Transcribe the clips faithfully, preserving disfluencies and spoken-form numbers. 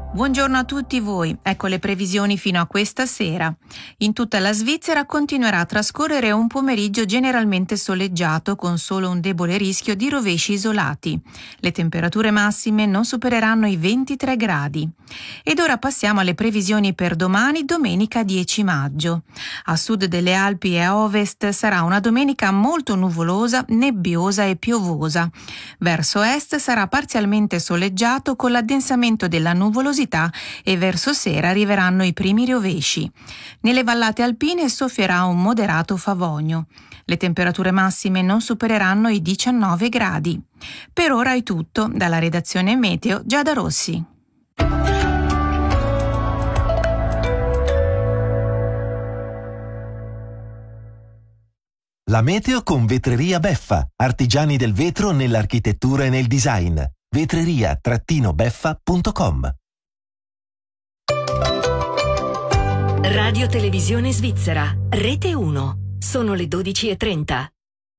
Buongiorno a tutti voi, ecco le previsioni fino a questa sera. In tutta la Svizzera continuerà a trascorrere un pomeriggio generalmente soleggiato con solo un debole rischio di rovesci isolati. Le temperature massime non supereranno i ventitré gradi. Ed ora passiamo alle previsioni per domani, domenica dieci maggio. A sud delle Alpi e a ovest sarà una domenica molto nuvolosa, nebbiosa e piovosa. Verso est sarà parzialmente soleggiato con l'addensamento della nuvolosità e verso sera arriveranno i primi rovesci. Nelle vallate alpine soffierà un moderato favogno. Le temperature massime non supereranno i diciannove gradi. Per ora è tutto, dalla redazione Meteo Giada Rossi. La meteo con Vetreria Beffa, artigiani del vetro nell'architettura e nel design. vetreria beffa punto com. Radio Televisione Svizzera, Rete uno. Sono le dodici e trenta.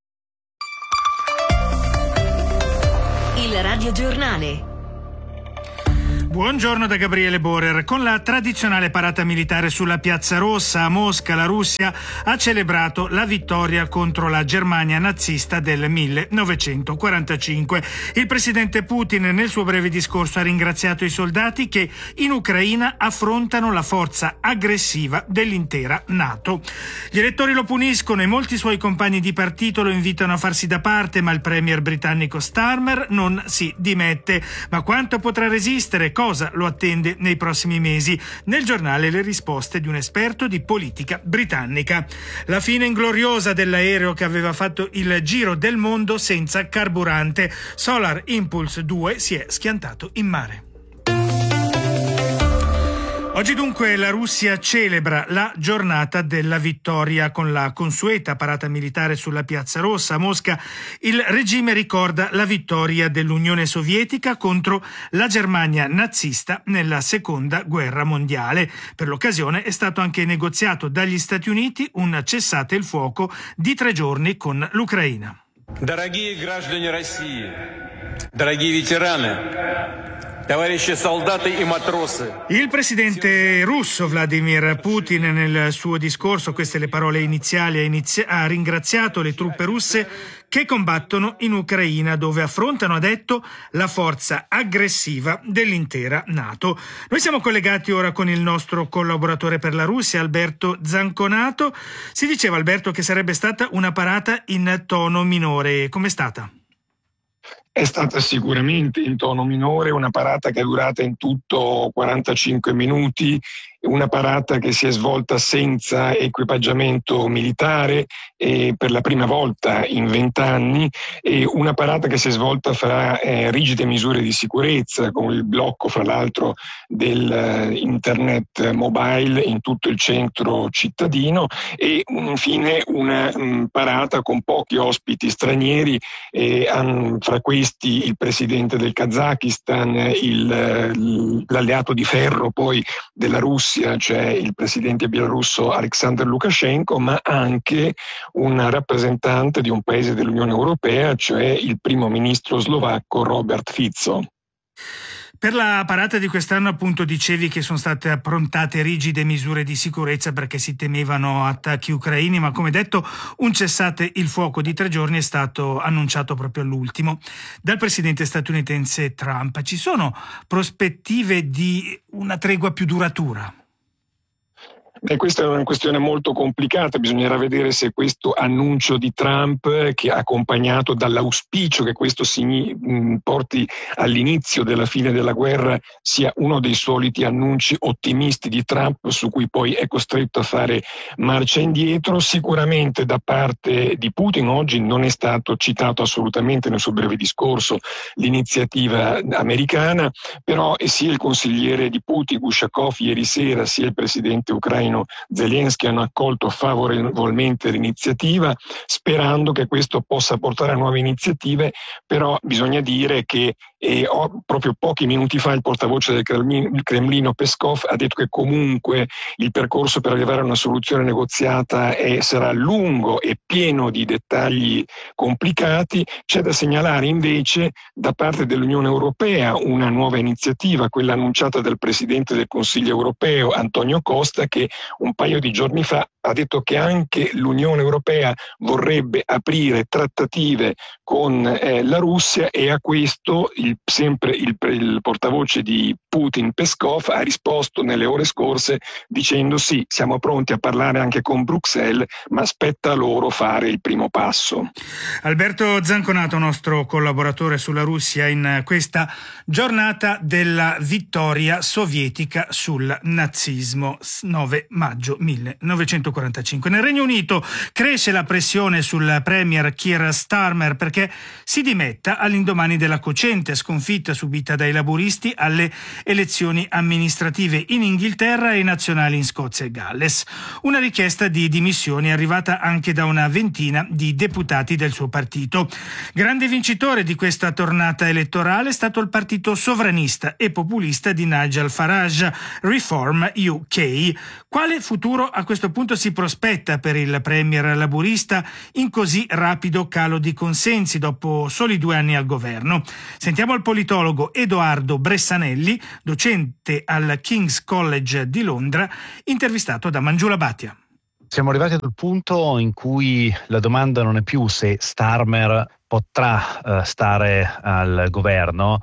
Il Radio Giornale. Buongiorno da Gabriele Borer. Con la tradizionale parata militare sulla Piazza Rossa a Mosca, la Russia ha celebrato la vittoria contro la Germania nazista del millenovecentoquarantacinque. Il presidente Putin nel suo breve discorso ha ringraziato i soldati che in Ucraina affrontano la forza aggressiva dell'intera NATO. Gli elettori lo puniscono e molti suoi compagni di partito lo invitano a farsi da parte, ma il premier britannico Starmer non si dimette. Ma quanto potrà resistere? Cosa lo attende nei prossimi mesi? Nel giornale le risposte di un esperto di politica britannica. La fine ingloriosa dell'aereo che aveva fatto il giro del mondo senza carburante. Solar Impulse due si è schiantato in mare. Oggi dunque la Russia celebra la giornata della vittoria con la consueta parata militare sulla Piazza Rossa a Mosca. Il regime ricorda la vittoria dell'Unione Sovietica contro la Germania nazista nella Seconda Guerra Mondiale. Per l'occasione è stato anche negoziato dagli Stati Uniti un cessate il fuoco di tre giorni con l'Ucraina. Дорогие граждане России, дорогие ветераны, il presidente russo Vladimir Putin nel suo discorso, queste le parole iniziali, ha, inizi- ha ringraziato le truppe russe che combattono in Ucraina, dove affrontano, ha detto, la forza aggressiva dell'intera NATO. Noi siamo collegati ora con il nostro collaboratore per la Russia, Alberto Zanconato. Si diceva, Alberto, che sarebbe stata una parata in tono minore. Com'è stata? È stata sicuramente in tono minore, una parata che è durata in tutto quarantacinque minuti, una parata che si è svolta senza equipaggiamento militare e per la prima volta in vent'anni, e una parata che si è svolta fra eh, rigide misure di sicurezza, con il blocco fra l'altro dell'internet mobile in tutto il centro cittadino, e infine una mh, parata con pochi ospiti stranieri, e, um, fra questi il presidente del Kazakistan, il, l'alleato di ferro poi della Russia, cioè il presidente bielorusso Alexander Lukashenko, ma anche un rappresentante di un paese dell'Unione Europea, cioè il primo ministro slovacco Robert Fico. Per la parata di quest'anno, appunto, dicevi che sono state approntate rigide misure di sicurezza perché si temevano attacchi ucraini, ma come detto un cessate il fuoco di tre giorni è stato annunciato proprio all'ultimo dal presidente statunitense Trump. Ci sono prospettive di una tregua più duratura? Beh, questa è una questione molto complicata, bisognerà vedere se questo annuncio di Trump, che è accompagnato dall'auspicio che questo si mh, porti all'inizio della fine della guerra, sia uno dei soliti annunci ottimisti di Trump su cui poi è costretto a fare marcia indietro. Sicuramente da parte di Putin oggi non è stato citato assolutamente nel suo breve discorso l'iniziativa americana, però sia il consigliere di Putin Ushakov ieri sera sia il presidente ucraino Zelensky hanno accolto favorevolmente l'iniziativa, sperando che questo possa portare a nuove iniziative, però bisogna dire che e ho, proprio pochi minuti fa il portavoce del Cremlino Peskov ha detto che comunque il percorso per arrivare a una soluzione negoziata è, sarà lungo e pieno di dettagli complicati. C'è da segnalare invece da parte dell'Unione Europea una nuova iniziativa, quella annunciata dal Presidente del Consiglio Europeo Antonio Costa, che un paio di giorni fa ha detto che anche l'Unione Europea vorrebbe aprire trattative con eh, la Russia, e a questo il, sempre il, il portavoce di Putin Peskov ha risposto nelle ore scorse dicendo sì, siamo pronti a parlare anche con Bruxelles, ma spetta a loro fare il primo passo. Alberto Zanconato, nostro collaboratore sulla Russia in questa giornata della vittoria sovietica sul nazismo, nove maggio millenovecentoquarantacinque. Nel Regno Unito cresce la pressione sul premier Keir Starmer perché si dimetta all'indomani della cocente sconfitta subita dai laburisti alle elezioni amministrative in Inghilterra e nazionali in Scozia e Galles. Una richiesta di dimissioni è arrivata anche da una ventina di deputati del suo partito. Grande vincitore di questa tornata elettorale è stato il partito sovranista e populista di Nigel Farage, Reform U K. Quale futuro a questo punto si prospetta per il premier laburista in così rapido calo di consensi dopo soli due anni al governo? Sentiamo il politologo Edoardo Bressanelli, docente al King's College di Londra, intervistato da Mangiula Bhatia. Siamo arrivati al punto in cui la domanda non è più se Starmer potrà uh, stare al governo,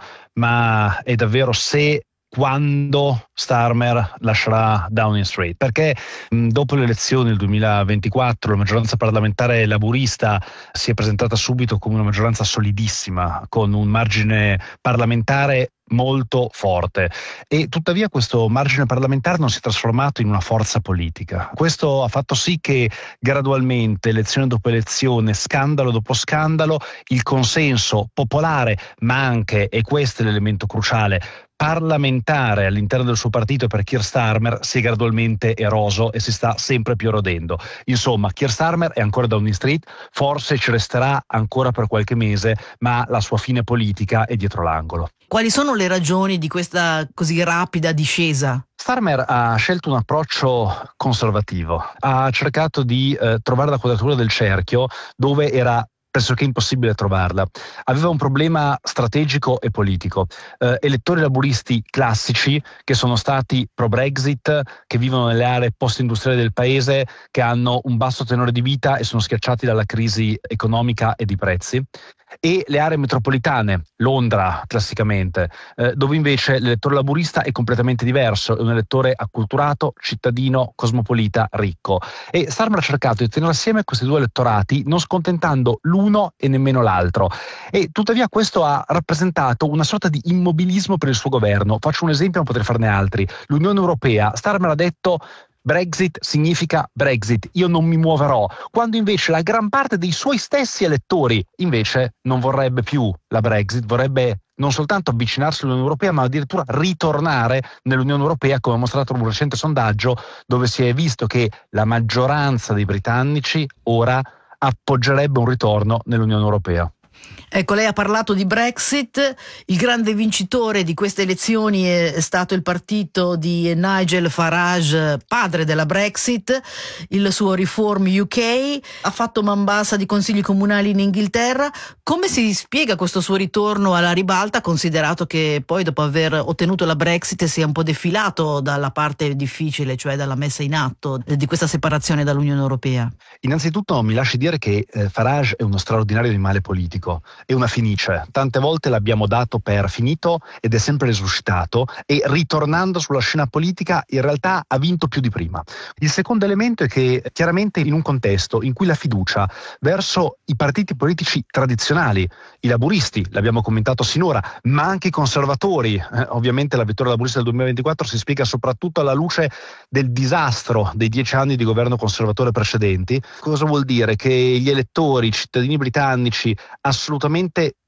ma è davvero se quando Starmer lascerà Downing Street, perché mh, dopo le elezioni del duemilaventiquattro la maggioranza parlamentare laburista si è presentata subito come una maggioranza solidissima, con un margine parlamentare molto forte, e tuttavia questo margine parlamentare non si è trasformato in una forza politica. Questo ha fatto sì che gradualmente, elezione dopo elezione, scandalo dopo scandalo, il consenso popolare, ma anche, e questo è l'elemento cruciale, parlamentare all'interno del suo partito per Keir Starmer si è gradualmente eroso e si sta sempre più erodendo. Insomma, Keir Starmer è ancora Downing Street, forse ci resterà ancora per qualche mese, ma la sua fine politica è dietro l'angolo. Quali sono le ragioni di questa così rapida discesa? Starmer ha scelto un approccio conservativo, ha cercato di eh, trovare la quadratura del cerchio dove era pressoché impossibile trovarla. Aveva un problema strategico e politico. Eh, elettori laburisti classici che sono stati pro-Brexit, che vivono nelle aree post-industriali del paese, che hanno un basso tenore di vita e sono schiacciati dalla crisi economica e di prezzi, e le aree metropolitane, Londra classicamente, eh, dove invece l'elettore laburista è completamente diverso, è un elettore acculturato, cittadino, cosmopolita, ricco. E Starmer ha cercato di tenere assieme questi due elettorati, non scontentando l'uno e nemmeno l'altro. E tuttavia questo ha rappresentato una sorta di immobilismo per il suo governo. Faccio un esempio, ma potrei farne altri. L'Unione Europea, Starmer ha detto: Brexit significa Brexit, io non mi muoverò, quando invece la gran parte dei suoi stessi elettori invece non vorrebbe più la Brexit, vorrebbe non soltanto avvicinarsi all'Unione Europea, ma addirittura ritornare nell'Unione Europea, come ha mostrato un recente sondaggio dove si è visto che la maggioranza dei britannici ora appoggerebbe un ritorno nell'Unione Europea. Ecco, lei ha parlato di Brexit, il grande vincitore di queste elezioni è stato il partito di Nigel Farage, padre della Brexit, il suo Reform U K, ha fatto man bassa di consigli comunali in Inghilterra. Come si spiega questo suo ritorno alla ribalta, considerato che poi dopo aver ottenuto la Brexit si è un po' defilato dalla parte difficile, cioè dalla messa in atto di questa separazione dall'Unione Europea? Innanzitutto mi lasci dire che eh, Farage è uno straordinario animale politico, è una fenice, tante volte l'abbiamo dato per finito ed è sempre risuscitato, e ritornando sulla scena politica in realtà ha vinto più di prima. Il secondo elemento è che chiaramente in un contesto in cui la fiducia verso i partiti politici tradizionali, i laburisti, l'abbiamo commentato sinora, ma anche i conservatori, eh, ovviamente la vittoria laburista del duemilaventiquattro si spiega soprattutto alla luce del disastro dei dieci anni di governo conservatore precedenti. Cosa vuol dire? Che gli elettori, i cittadini britannici assolutamente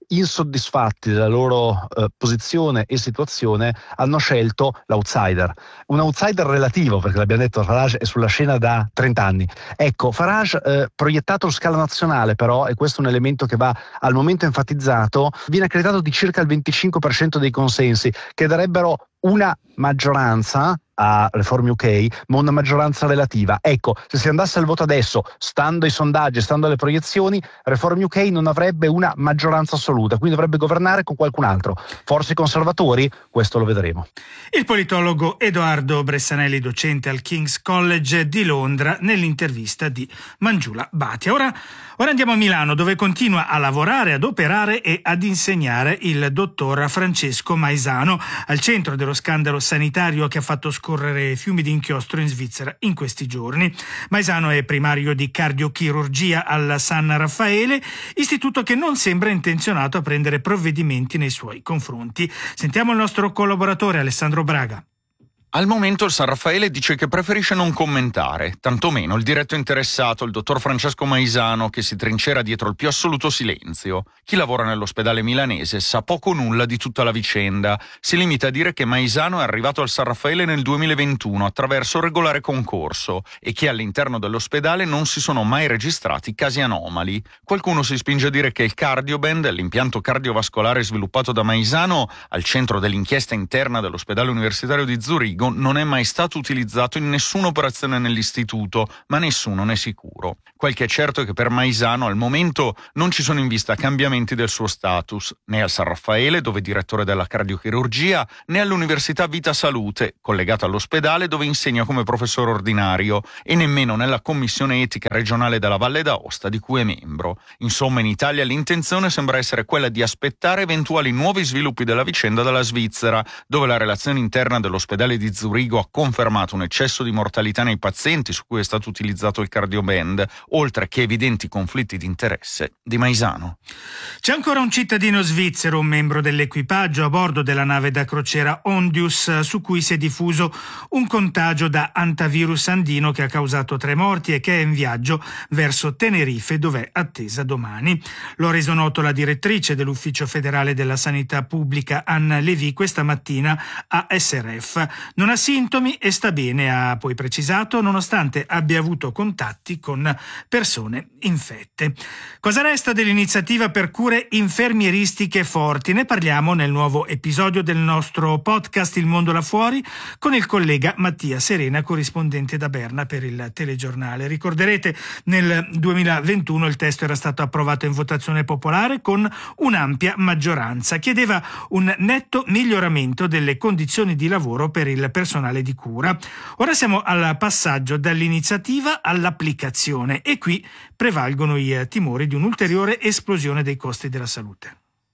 insoddisfatti della loro eh, posizione e situazione, hanno scelto l'outsider. Un outsider relativo, perché l'abbiamo detto, Farage è sulla scena da trenta anni. Ecco, Farage eh, proiettato su scala nazionale però, e questo è un elemento che va al momento enfatizzato, viene accreditato di circa il venticinque per cento dei consensi, che darebbero una maggioranza a Reform U K, ma una maggioranza relativa. Ecco, se si andasse al voto adesso, stando ai sondaggi, stando alle proiezioni, Reform U K non avrebbe una maggioranza assoluta, quindi dovrebbe governare con qualcun altro. Forse i conservatori? Questo lo vedremo. Il politologo Edoardo Bressanelli, docente al King's College di Londra, nell'intervista di Mangiula Bhatia. Ora, ora andiamo a Milano, dove continua a lavorare, ad operare e ad insegnare il dottor Francesco Maisano, al centro dello scandalo sanitario che ha fatto scorrere fiumi di inchiostro in Svizzera in questi giorni. Maisano è primario di cardiochirurgia al San Raffaele, istituto che non sembra intenzionato a prendere provvedimenti nei suoi confronti. Sentiamo il nostro collaboratore Alessandro Braga. Al momento il San Raffaele dice che preferisce non commentare, tantomeno il diretto interessato, il dottor Francesco Maisano, che si trincera dietro il più assoluto silenzio. Chi lavora nell'ospedale milanese sa poco o nulla di tutta la vicenda. Si limita a dire che Maisano è arrivato al San Raffaele nel duemilaventuno attraverso regolare concorso e che all'interno dell'ospedale non si sono mai registrati casi anomali. Qualcuno si spinge a dire che il Cardioband, l'impianto cardiovascolare sviluppato da Maisano al centro dell'inchiesta interna dell'ospedale universitario di Zurigo, non è mai stato utilizzato in nessuna operazione nell'istituto, ma nessuno ne è sicuro. Quel che è certo è che per Maisano al momento non ci sono in vista cambiamenti del suo status, né al San Raffaele, dove è direttore della cardiochirurgia, né all'Università Vita Salute, collegata all'ospedale dove insegna come professore ordinario, e nemmeno nella Commissione Etica Regionale della Valle d'Aosta, di cui è membro. Insomma, in Italia l'intenzione sembra essere quella di aspettare eventuali nuovi sviluppi della vicenda dalla Svizzera, dove la relazione interna dell'ospedale di Zurigo ha confermato un eccesso di mortalità nei pazienti su cui è stato utilizzato il Cardioband, oltre che evidenti conflitti di interesse di Maisano. C'è ancora un cittadino svizzero, un membro dell'equipaggio a bordo della nave da crociera Ondius, su cui si è diffuso un contagio da antivirus andino che ha causato tre morti e che è in viaggio verso Tenerife, dove è attesa domani. Lo ha reso noto la direttrice dell'Ufficio federale della sanità pubblica Anna Levy questa mattina a S R F. Non ha sintomi e sta bene, ha poi precisato, nonostante abbia avuto contatti con persone infette. Cosa resta dell'iniziativa per cure infermieristiche forti? Ne parliamo nel nuovo episodio del nostro podcast Il Mondo là fuori con il collega Mattia Serena, corrispondente da Berna per il telegiornale. Ricorderete, nel duemilaventuno il testo era stato approvato in votazione popolare con un'ampia maggioranza. Chiedeva un netto miglioramento delle condizioni di lavoro per il personale di cura. Ora siamo al passaggio dall'iniziativa all'applicazione e qui prevalgono i timori di un'ulteriore esplosione dei costi della salute.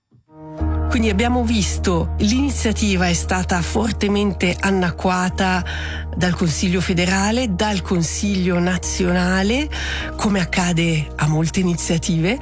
Quindi abbiamo visto l'iniziativa è stata fortemente annacquata dal Consiglio federale, dal Consiglio nazionale, come accade a molte iniziative.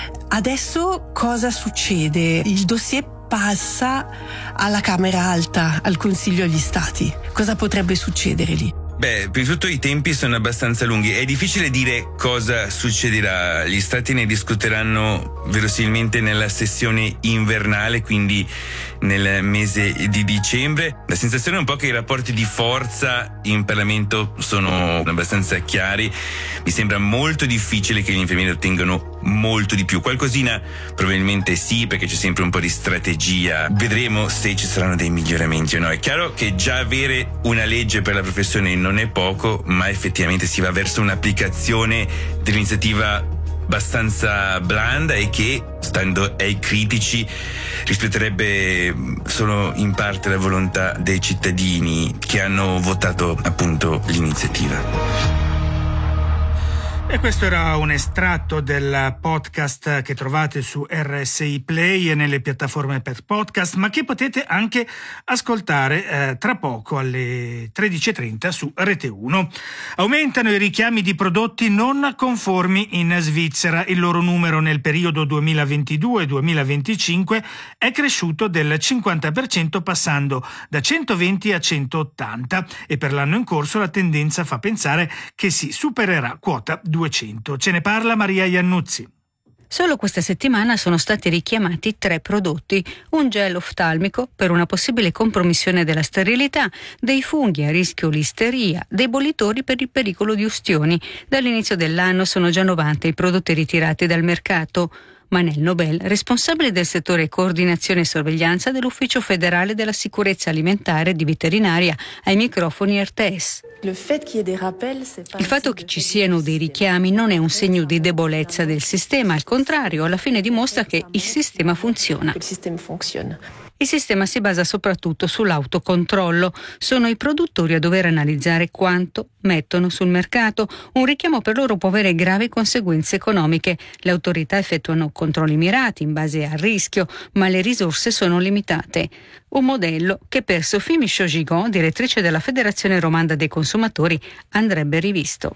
Adesso cosa succede? Il dossier passa alla Camera Alta, al Consiglio degli Stati. Cosa potrebbe succedere lì? Beh, prima di tutto i tempi sono abbastanza lunghi. È difficile dire cosa succederà. Gli stati ne discuteranno verosimilmente nella sessione invernale, quindi nel mese di dicembre. La sensazione è un po' che i rapporti di forza in Parlamento sono abbastanza chiari. Mi sembra molto difficile che gli infermieri ottengano molto di più. Qualcosina probabilmente sì, perché c'è sempre un po' di strategia. Vedremo se ci saranno dei miglioramenti o no. È chiaro che già avere una legge per la professione non è poco, ma effettivamente si va verso un'applicazione dell'iniziativa abbastanza blanda e che, stando ai critici, rispetterebbe solo in parte la volontà dei cittadini che hanno votato appunto l'iniziativa. E questo era un estratto del podcast che trovate su R S I Play e nelle piattaforme per podcast, ma che potete anche ascoltare eh, tra poco alle tredici e trenta su Rete uno. Aumentano i richiami di prodotti non conformi in Svizzera. Il loro numero nel periodo duemilaventidue duemilaventicinque è cresciuto del cinquanta per cento, passando da centoventi a centottanta, e per l'anno in corso la tendenza fa pensare che si supererà quota duecento. Ce ne parla Maria Iannuzzi. Solo questa settimana sono stati richiamati tre prodotti: un gel oftalmico per una possibile compromissione della sterilità, dei funghi a rischio listeria, dei bollitori per il pericolo di ustioni. Dall'inizio dell'anno sono già novanta i prodotti ritirati dal mercato. Manel Nobel, responsabile del settore coordinazione e sorveglianza dell'Ufficio federale della sicurezza alimentare di veterinaria, ai microfoni R T S. Il fatto che ci siano dei richiami non è un segno di debolezza del sistema, al contrario, alla fine dimostra che il sistema funziona. Il sistema si basa soprattutto sull'autocontrollo. Sono i produttori a dover analizzare quanto mettono sul mercato. Un richiamo per loro può avere gravi conseguenze economiche. Le autorità effettuano controlli mirati in base al rischio, ma le risorse sono limitate. Un modello che per Sophie Michaud-Gigon, direttrice della Federazione Romanda dei Consumatori, andrebbe rivisto.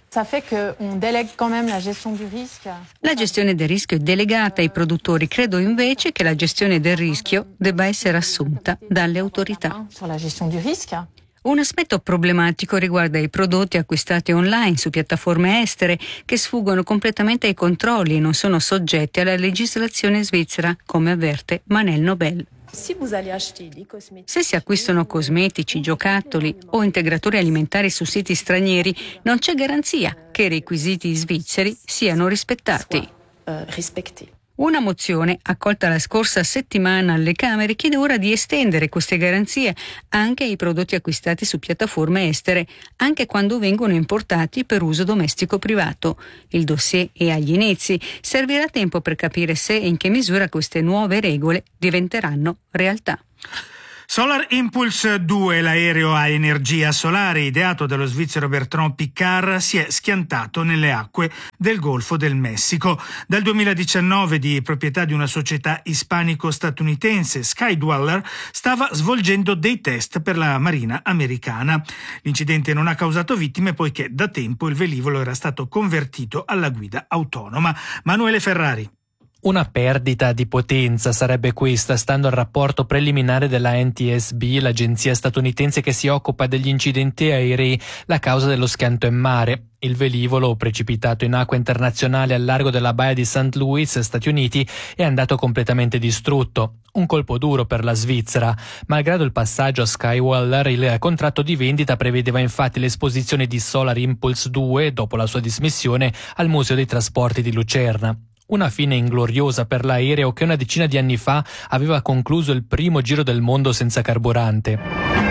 La gestione del rischio è delegata ai produttori. Credo invece che la gestione del rischio debba essere assunta dalle autorità. Un aspetto problematico riguarda i prodotti acquistati online su piattaforme estere che sfuggono completamente ai controlli e non sono soggetti alla legislazione svizzera, come avverte Manel Nobel. Se si acquistano cosmetici, giocattoli o integratori alimentari su siti stranieri, non c'è garanzia che i requisiti svizzeri siano rispettati. Una mozione, accolta la scorsa settimana alle Camere, chiede ora di estendere queste garanzie anche ai prodotti acquistati su piattaforme estere, anche quando vengono importati per uso domestico privato. Il dossier è agli inizi. Servirà tempo per capire se e in che misura queste nuove regole diventeranno realtà. Solar Impulse due, l'aereo a energia solare ideato dallo svizzero Bertrand Piccard, si è schiantato nelle acque del Golfo del Messico. Dal duemiladiciannove, di proprietà di una società ispanico-statunitense, Skydweller, stava svolgendo dei test per la Marina americana. L'incidente non ha causato vittime poiché da tempo il velivolo era stato convertito alla guida autonoma. Manuele Ferrari. Una perdita di potenza sarebbe questa, stando al rapporto preliminare della N T S B, l'agenzia statunitense che si occupa degli incidenti aerei, la causa dello schianto in mare. Il velivolo, precipitato in acque internazionali al largo della baia di Saint Louis, Stati Uniti, è andato completamente distrutto. Un colpo duro per la Svizzera. Malgrado il passaggio a Skydweller, il contratto di vendita prevedeva infatti l'esposizione di Solar Impulse due, dopo la sua dismissione, al Museo dei Trasporti di Lucerna. Una fine ingloriosa per l'aereo che una decina di anni fa aveva concluso il primo giro del mondo senza carburante.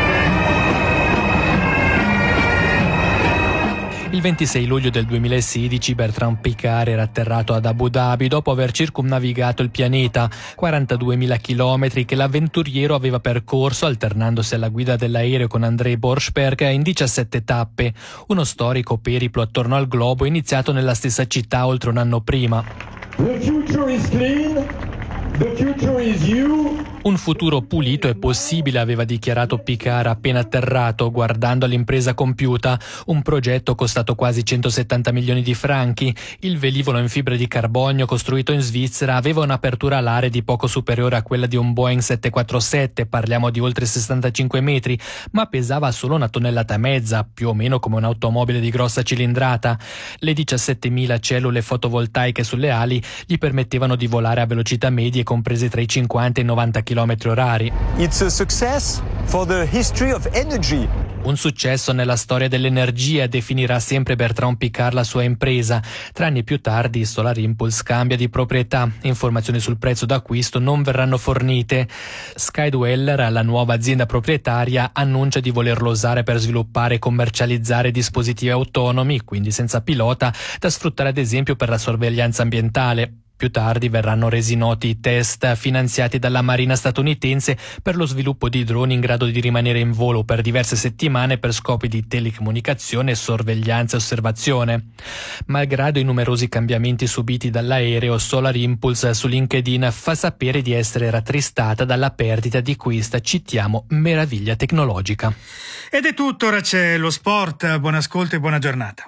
Il ventisei luglio del duemilasedici Bertrand Piccard era atterrato ad Abu Dhabi dopo aver circumnavigato il pianeta, quarantaduemila chilometri che l'avventuriero aveva percorso alternandosi alla guida dell'aereo con André Borschberg in diciassette tappe, uno storico periplo attorno al globo iniziato nella stessa città oltre un anno prima. The future is clean. The future is you. Un futuro pulito è possibile, aveva dichiarato Piccard appena atterrato, guardando all'impresa compiuta, un progetto costato quasi centosettanta milioni di franchi. Il velivolo in fibra di carbonio costruito in Svizzera aveva un'apertura alare di poco superiore a quella di un Boeing settecentoquarantasette, parliamo di oltre sessantacinque metri, ma pesava solo una tonnellata e mezza, più o meno come un'automobile di grossa cilindrata. Le diciassettemila cellule fotovoltaiche sulle ali gli permettevano di volare a velocità medie comprese tra i cinquanta e i novanta chilometri orari. It's a success for the history of energy. Un successo nella storia dell'energia, definirà sempre Bertrand Piccard la sua impresa. Tre anni più tardi Solar Impulse cambia di proprietà. Informazioni sul prezzo d'acquisto non verranno fornite. Skydweller, la nuova azienda proprietaria, annuncia di volerlo usare per sviluppare e commercializzare dispositivi autonomi, quindi senza pilota, da sfruttare ad esempio per la sorveglianza ambientale. Più tardi verranno resi noti i test finanziati dalla Marina statunitense per lo sviluppo di droni in grado di rimanere in volo per diverse settimane per scopi di telecomunicazione, sorveglianza e osservazione. Malgrado i numerosi cambiamenti subiti dall'aereo, Solar Impulse su LinkedIn fa sapere di essere rattristata dalla perdita di questa, citiamo, meraviglia tecnologica. Ed è tutto, ora c'è lo sport. Buon ascolto e buona giornata.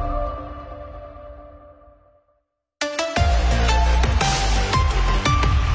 Lo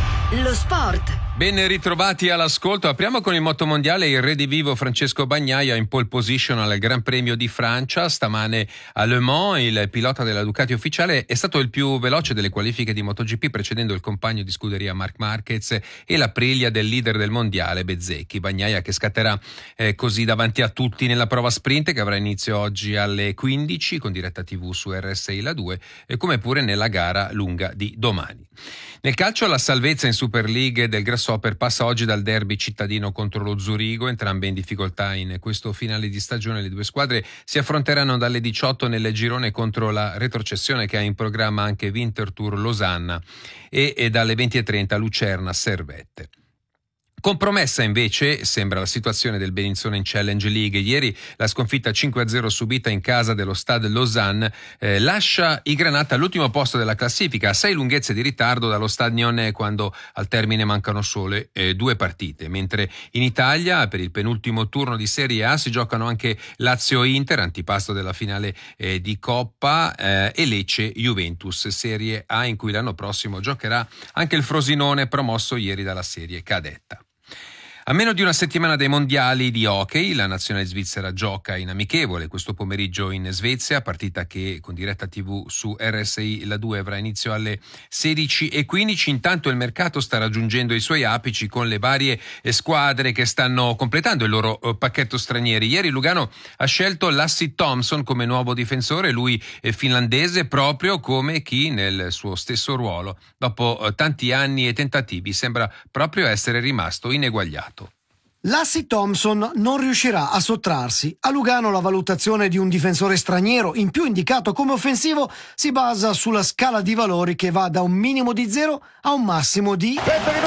Lo sport. Ben ritrovati all'ascolto. Apriamo con il motomondiale. Il redivivo Francesco Bagnaia in pole position al Gran Premio di Francia. Stamane a Le Mans il pilota della Ducati ufficiale è stato il più veloce delle qualifiche di MotoGP, precedendo il compagno di scuderia Marc Marquez e la priglia del leader del mondiale Bezzecchi. Bagnaia che scatterà eh, così davanti a tutti nella prova sprint, che avrà inizio oggi alle quindici con diretta tivù su R S I La due, e come pure nella gara lunga di domani. Nel calcio la salvezza in Super League del Grasshopper passa oggi dal derby cittadino contro lo Zurigo, entrambe in difficoltà in questo finale di stagione. Le due squadre si affronteranno dalle diciotto nel girone contro la retrocessione che ha in programma anche Winterthur Losanna e, e dalle venti e trenta Lucerna Servette. Compromessa invece sembra la situazione del Bellinzona in Challenge League. Ieri la sconfitta cinque a zero subita in casa dello Stade Lausanne eh, lascia i Granata all'ultimo posto della classifica, a sei lunghezze di ritardo dallo Stade Nyonnais, quando al termine mancano sole eh, due partite. Mentre in Italia per il penultimo turno di Serie A si giocano anche Lazio-Inter, antipasto della finale eh, di Coppa, eh, e Lecce-Juventus, Serie A in cui l'anno prossimo giocherà anche il Frosinone, promosso ieri dalla Serie Cadetta. A meno di una settimana dai mondiali di hockey, la nazionale svizzera gioca in amichevole questo pomeriggio in Svezia, partita che con diretta tivù su R S I La due avrà inizio alle sedici e quindici. Intanto il mercato sta raggiungendo i suoi apici con le varie squadre che stanno completando il loro pacchetto stranieri. Ieri Lugano ha scelto Lassie Thompson come nuovo difensore, lui è finlandese proprio come chi nel suo stesso ruolo. Dopo tanti anni e tentativi sembra proprio essere rimasto ineguagliato. Lassie Thompson non riuscirà a sottrarsi. A Lugano la valutazione di un difensore straniero, in più indicato come offensivo, si basa sulla scala di valori che va da un minimo di zero a un massimo di...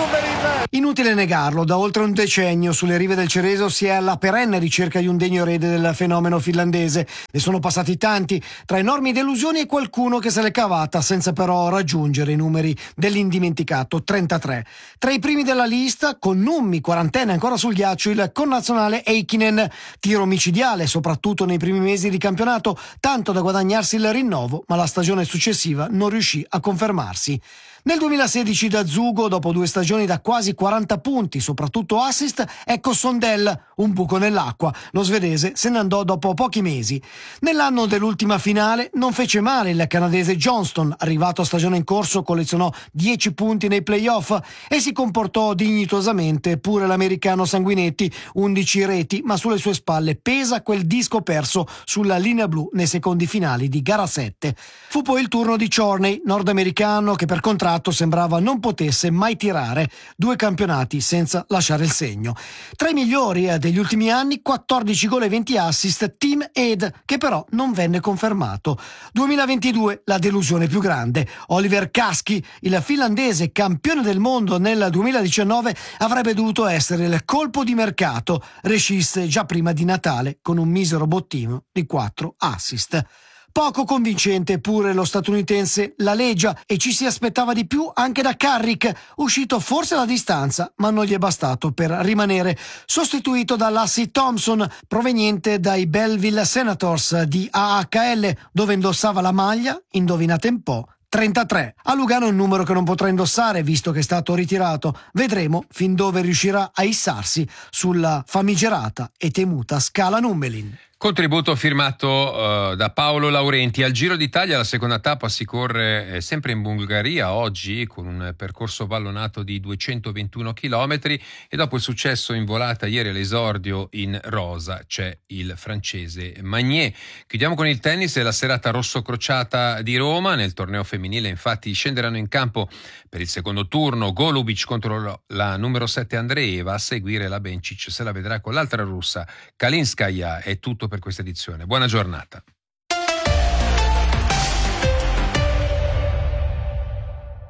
Inutile negarlo, da oltre un decennio sulle rive del Cereso si è alla perenne ricerca di un degno erede del fenomeno finlandese. Ne sono passati tanti, tra enormi delusioni e qualcuno che se l'è cavata senza però raggiungere i numeri dell'indimenticato trentatré. Tra i primi della lista, con Nummi, quarantenne ancora sul ghiaccio, il connazionale Heikkinen, tiro micidiale soprattutto nei primi mesi di campionato, tanto da guadagnarsi il rinnovo, ma la stagione successiva non riuscì a confermarsi. Nel duemilasedici da Zugo, dopo due stagioni da quasi quaranta punti, soprattutto assist, ecco Sondell, un buco nell'acqua. Lo svedese se ne andò dopo pochi mesi. Nell'anno dell'ultima finale non fece male il canadese Johnston, arrivato a stagione in corso collezionò dieci punti nei playoff e si comportò dignitosamente pure l'americano Sanguinetti, undici reti, ma sulle sue spalle pesa quel disco perso sulla linea blu nei secondi finali di gara sette. Fu poi il turno di Chorney, nordamericano che per contratto sembrava non potesse mai tirare, due campionati senza lasciare il segno. Tra i migliori degli ultimi anni, quattordici gol e venti assist, Team Ed, che però non venne confermato. duemilaventidue, la delusione più grande. Oliver Kaski, il finlandese campione del mondo nel duemiladiciannove, avrebbe dovuto essere il colpo di mercato. Rescisse già prima di Natale con un misero bottino di quattro assist. Poco convincente pure lo statunitense La Legia, e ci si aspettava di più anche da Carrick, uscito forse alla distanza, ma non gli è bastato per rimanere, sostituito da Lassie Thompson, proveniente dai Belleville Senators di A H L, dove indossava la maglia, indovinate un po', trentatré. A Lugano è un numero che non potrà indossare visto che è stato ritirato. Vedremo fin dove riuscirà a issarsi sulla famigerata e temuta scala Nummelin. Contributo firmato uh, da Paolo Laurenti. Al Giro d'Italia la seconda tappa si corre eh, sempre in Bulgaria oggi, con un percorso vallonato di duecentoventuno chilometri, e dopo il successo in volata ieri all'esordio in rosa c'è il francese Magnier. Chiudiamo con il tennis e la serata rosso-crociata di Roma. Nel torneo femminile infatti scenderanno in campo per il secondo turno Golubic contro la numero sette Andreeva, a seguire la Bencic se la vedrà con l'altra russa Kalinskaya. È tutto per questa edizione. Buona giornata.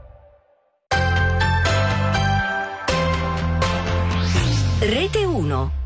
Rete uno.